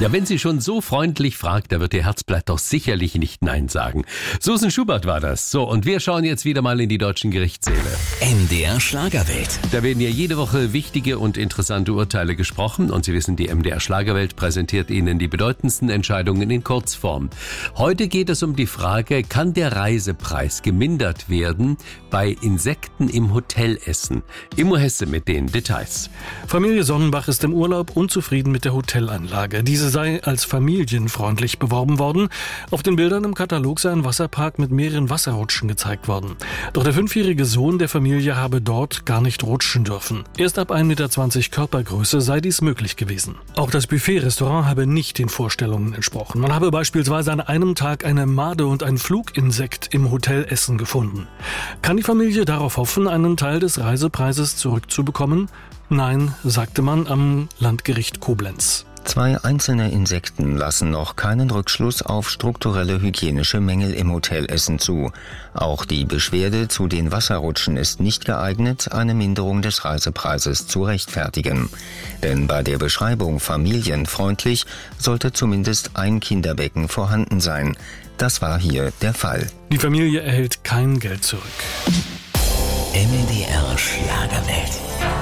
Ja, wenn sie schon so freundlich fragt, da wird ihr Herzblatt doch sicherlich nicht Nein sagen. Susan Schubert war das. So, und wir schauen jetzt wieder mal in die deutschen Gerichtssäle. MDR Schlagerwelt. Da werden ja jede Woche wichtige und interessante Urteile gesprochen. Und Sie wissen, die MDR Schlagerwelt präsentiert Ihnen die bedeutendsten Entscheidungen in Kurzform. Heute geht es um die Frage, kann der Reisepreis gemindert werden bei Insekten im Hotelessen? Immo Hesse mit den Details. Familie Sonnenbach ist im Urlaub unzufrieden mit der Hotelanlage. Diese sei als familienfreundlich beworben worden. Auf den Bildern im Katalog sei ein Wasserpark mit mehreren Wasserrutschen gezeigt worden. Doch der 5-jährige Sohn der Familie habe dort gar nicht rutschen dürfen. Erst ab 1,20 Meter Körpergröße sei dies möglich gewesen. Auch das Buffet-Restaurant habe nicht den Vorstellungen entsprochen. Man habe beispielsweise an einem Tag eine Made und ein Fluginsekt im Hotelessen gefunden. Kann die Familie darauf hoffen, einen Teil des Reisepreises zurückzubekommen? Nein, sagte man am Landgericht Koblenz. 2 einzelne Insekten lassen noch keinen Rückschluss auf strukturelle hygienische Mängel im Hotelessen zu. Auch die Beschwerde zu den Wasserrutschen ist nicht geeignet, eine Minderung des Reisepreises zu rechtfertigen. Denn bei der Beschreibung familienfreundlich sollte zumindest ein Kinderbecken vorhanden sein. Das war hier der Fall. Die Familie erhält kein Geld zurück. MDR Schlagerwelt.